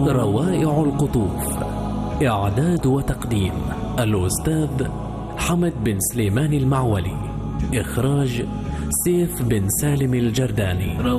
روائع القطوف. إعداد وتقديم الأستاذ حمد بن سليمان المعولي. إخراج سيف بن سالم الجرداني.